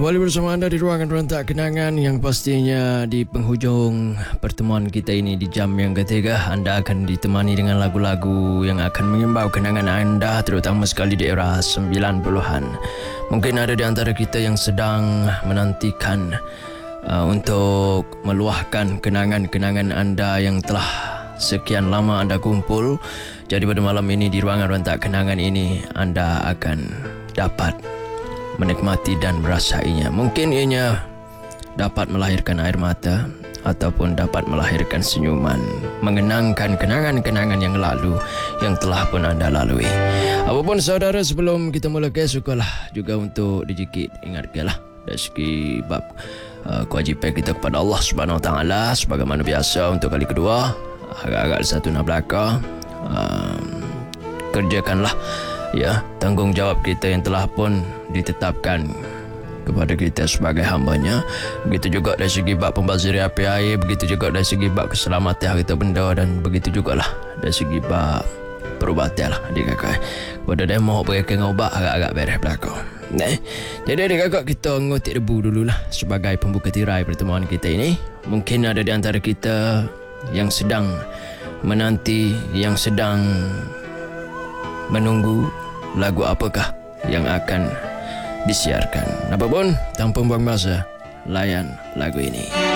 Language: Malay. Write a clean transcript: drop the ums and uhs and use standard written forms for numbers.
Kembali bersama anda di ruangan rentak kenangan yang pastinya di penghujung pertemuan kita ini di jam yang ketiga anda akan ditemani dengan lagu-lagu yang akan mengimbau kenangan anda terutama sekali di era 90-an. Mungkin ada di antara kita yang sedang menantikan untuk meluahkan kenangan-kenangan anda yang telah sekian lama anda kumpul. Jadi pada malam ini di ruangan rentak kenangan ini anda akan dapat menikmati dan merasainya. Mungkin ianya dapat melahirkan air mata ataupun dapat melahirkan senyuman, mengenangkan kenangan-kenangan yang lalu yang telah pun anda lalui. Apapun saudara, sebelum kita mula sukalah juga untuk dijikit ingatkanlah dari segi bab kewajipan kita kepada Allah Subhanahu Wa Taala sebagaimana biasa. Untuk kali kedua agak-agak satu nak belakang, kerjakanlah tanggungjawab kita yang telah pun ditetapkan kepada kita sebagai hambanya. Begitu juga dari segi bab pembaziri api air, begitu juga dari segi bab keselamatan harta benda, dan begitu juga lah dari segi bab perubatan lah adik kakak. Kepada dia mau berikan ubat agak-agak beres belakang. Jadi adik kakak, kita ngotik debu dululah sebagai pembuka tirai pertemuan kita ini. Mungkin ada di antara kita yang sedang menanti, yang sedang menunggu lagu apakah yang akan disiarkan. Apapun, tanpa buang masa, layan lagu ini.